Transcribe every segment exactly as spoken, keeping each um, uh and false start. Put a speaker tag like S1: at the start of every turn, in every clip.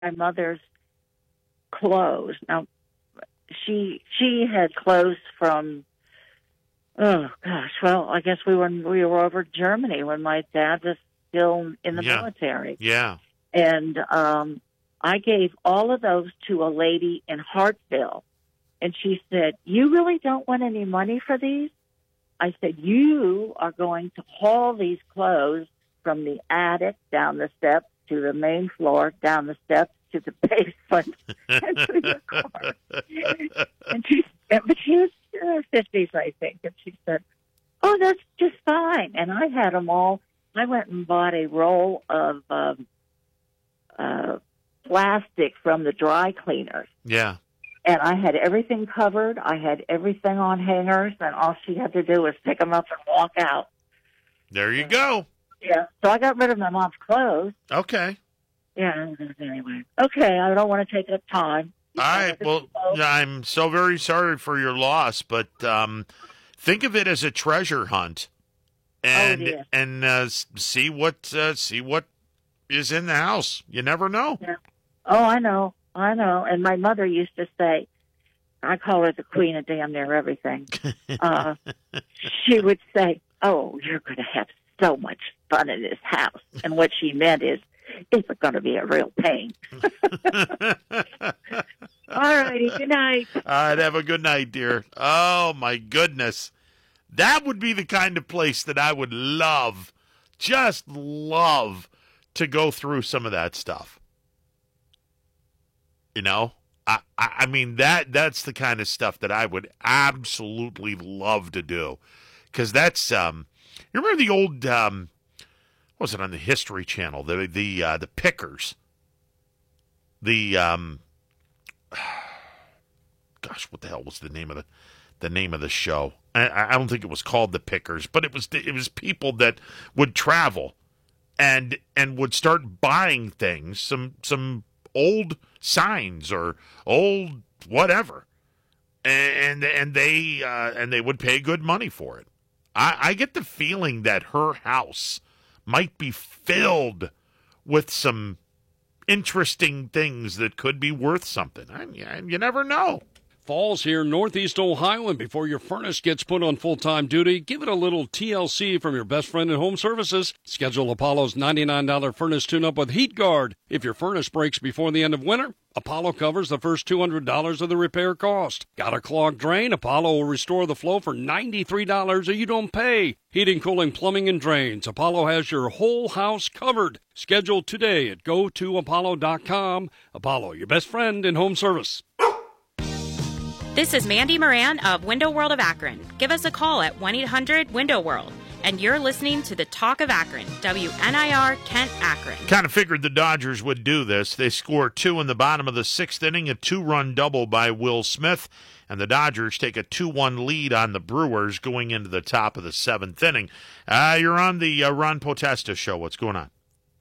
S1: my mother's clothes. Now, she she had clothes from, oh gosh, well, I guess we were we were over Germany when my dad was still in the
S2: Yeah.
S1: military.
S2: Yeah.
S1: And um, I gave all of those to a lady in Hartville. And she said, "You really don't want any money for these?" I said, "You are going to haul these clothes from the attic down the steps to the main floor, down the steps to the basement, and to your car." And she, but she was in her fifties, I think. And she said, "Oh, that's just fine." And I had them all. I went and bought a roll of um, uh, plastic from the dry cleaners.
S2: Yeah.
S1: And I had everything covered. I had everything on hangers, and all she had to do was pick them up and walk out.
S2: There you go.
S1: Yeah. So I got rid of my mom's clothes.
S2: Okay.
S1: Yeah. Anyway. Okay. I don't want to take up time.
S2: All right. Well, I'm so very sorry for your loss, but um, think of it as a treasure hunt, and
S1: Oh, it is.
S2: and uh, s- see what uh, see what is in the house. You never know.
S1: Yeah. Oh, I know. I know. And my mother used to say, I call her the queen of damn near everything. Uh, she would say, "Oh, you're going to have so much fun in this house." And what she meant is, it's going to be a real pain. All righty. Good night.
S2: All right, have a good night, dear. Oh, my goodness. That would be the kind of place that I would love, just love, to go through some of that stuff. You know? I, I, I mean, that that's the kind of stuff that I would absolutely love to do. Because that's, um, you remember the old, um, what was it on the History Channel? The, the, uh, the Pickers. The, um, gosh, what the hell was the name of the the name of the show? I, I don't think it was called The Pickers, but it was it was people that would travel and and would start buying things, some some old signs or old whatever, and and they uh, and they would pay good money for it. I, I get the feeling that her house might be filled with some interesting things that could be worth something. I, you never know.
S3: Fall's here, Northeast Ohio, and before your furnace gets put on full-time duty, give it a little T L C from your best friend in home services. Schedule Apollo's ninety-nine dollars furnace tune-up with Heat Guard. If your furnace breaks before the end of winter, Apollo covers the first two hundred dollars of the repair cost. Got a clogged drain? Apollo will restore the flow for ninety-three dollars or you don't pay. Heating, cooling, plumbing, and drains. Apollo has your whole house covered. Schedule today at go to apollo dot com. Apollo, your best friend in home service.
S4: This is Mandy Moran of Window World of Akron. Give us a call at one eight hundred window world. And you're listening to the Talk of Akron, W N I R Kent Akron.
S2: Kind of figured the Dodgers would do this. They scored two in the bottom of the sixth inning, a two-run double by Will Smith, and the Dodgers take a two one lead on the Brewers going into the top of the seventh inning. Uh, you're on the uh, Ron Potesta show. What's going on?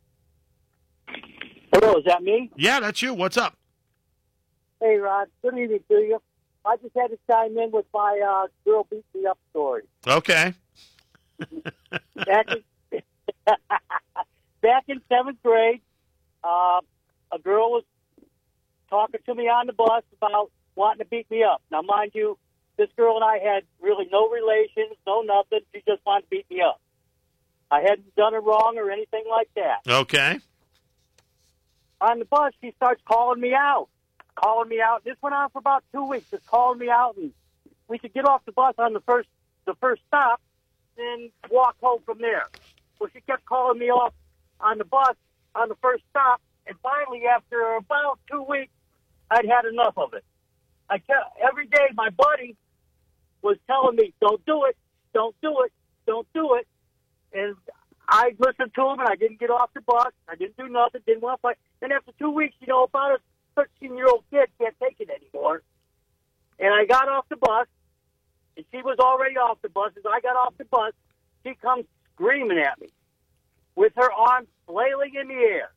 S5: Hello, is that me?
S2: Yeah, that's you. What's up?
S5: Hey, Rod. Good evening to you. I just had to chime in with my uh, girl beat me up story.
S2: Okay.
S5: Back in, back in seventh grade, uh, a girl was talking to me on the bus about wanting to beat me up. Now, mind you, this girl and I had really no relations, no nothing. She just wanted to beat me up. I hadn't done her wrong or anything like that.
S2: Okay.
S5: On the bus, she starts calling me out. calling me out. This went on for about two weeks, just calling me out, and we could get off the bus on the first the first stop and walk home from there. Well, she kept calling me off on the bus on the first stop, and finally, after about two weeks, I'd had enough of it. I kept, every day, my buddy was telling me, "Don't do it, don't do it, don't do it," and I listened to him, and I didn't get off the bus. I didn't do nothing, didn't want to fight. And after two weeks, you know, about a thirteen-year-old kid can't take it anymore. And I got off the bus, and she was already off the bus. As I got off the bus, she comes screaming at me with her arms flailing in the air.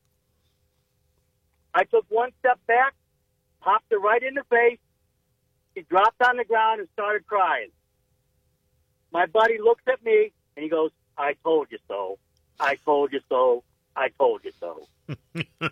S5: I took one step back, popped her right in the face. She dropped on the ground and started crying. My buddy looks at me, and he goes, "I told you so. I told you so. I told you so."